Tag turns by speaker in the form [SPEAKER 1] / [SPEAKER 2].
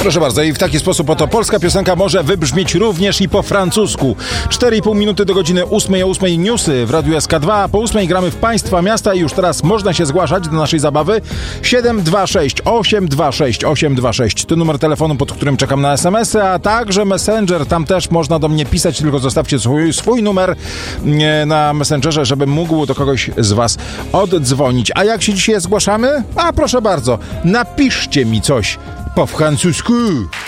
[SPEAKER 1] Proszę bardzo, i w taki sposób oto polska piosenka może wybrzmieć również i po francusku. 4,5 minuty do godziny 8, o 8 newsy w Radiu SK2, a po 8 gramy w Państwa Miasta i już teraz można się zgłaszać do naszej zabawy. 726 826 826 to numer telefonu, pod którym czekam na SMS-y, a także Messenger. Tam też można do mnie pisać, tylko zostawcie swój numer na Messengerze, żebym mógł do kogoś z Was oddzwonić. A jak się dzisiaj zgłaszamy? A proszę bardzo, napiszcie mi coś po francusku.